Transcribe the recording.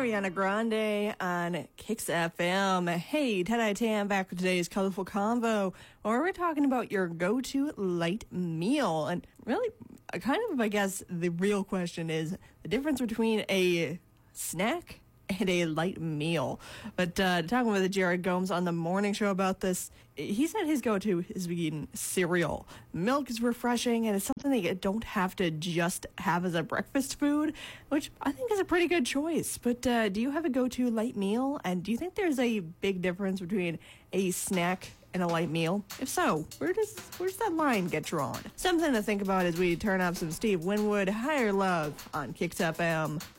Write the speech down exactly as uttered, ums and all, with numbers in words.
Ariana Grande on Kicks F M. Hey, Ted Tam back with today's colorful convo, where we're talking about your go-to light meal. And really, kind of, I guess, the real question is the difference between a snack and a light meal. But uh, talking with Jared Gomes on the morning show about this, he said his go-to is eating cereal. Milk is refreshing, and it's something that you don't have to just have as a breakfast food, which I think is a pretty good choice. But uh, do you have a go-to light meal? And do you think there's a big difference between a snack and a light meal? If so, where does where does that line get drawn? Something to think about as we turn up some Steve Winwood, Higher Love on Kicks F M.